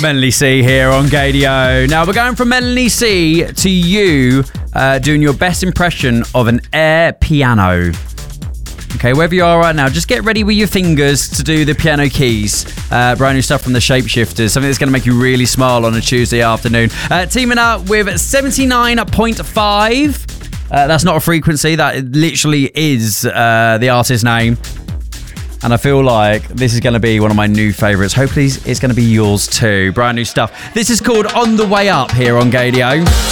Melanie C here on Gadio. Now we're going from Melanie C to you doing your best impression of an air piano. Okay, wherever you are right now, just get ready with your fingers to do the piano keys. Brand new stuff from the Shapeshifters, something that's going to make you really smile on a Tuesday afternoon. Teaming up with 79.5. That's not a frequency, that literally is the artist's name. And I feel like this is going to be one of my new favourites. Hopefully it's going to be yours too. Brand new stuff. This is called On The Way Up here on Gadio.